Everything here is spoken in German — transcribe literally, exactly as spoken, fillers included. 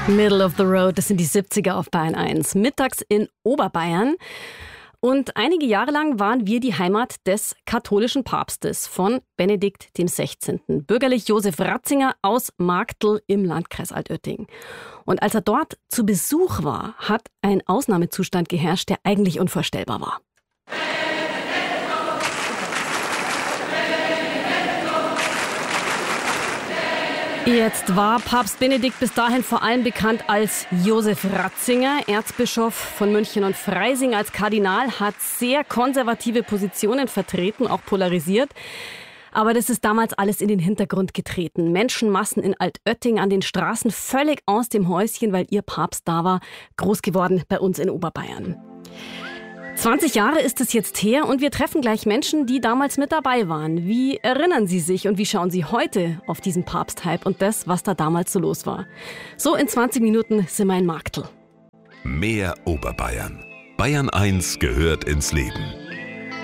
Middle of the Road, das sind die siebziger auf Bayern eins. Mittags in Oberbayern. Und einige Jahre lang waren wir die Heimat des katholischen Papstes von Benedikt dem Sechzehnten. Bürgerlich Josef Ratzinger aus Marktl im Landkreis Altötting. Und als er dort zu Besuch war, hat ein Ausnahmezustand geherrscht, der eigentlich unvorstellbar war. Jetzt war Papst Benedikt bis dahin vor allem bekannt als Josef Ratzinger, Erzbischof von München und Freising. Als Kardinal hat sehr konservative Positionen vertreten, auch polarisiert. Aber das ist damals alles in den Hintergrund getreten. Menschenmassen in Altötting an den Straßen, völlig aus dem Häuschen, weil ihr Papst da war, groß geworden bei uns in Oberbayern. zwanzig Jahre ist es jetzt her und wir treffen gleich Menschen, die damals mit dabei waren. Wie erinnern sie sich und wie schauen sie heute auf diesen Papsthype und das, was da damals so los war? So in zwanzig Minuten sind wir in Marktl. Mehr Oberbayern. Bayern eins gehört ins Leben.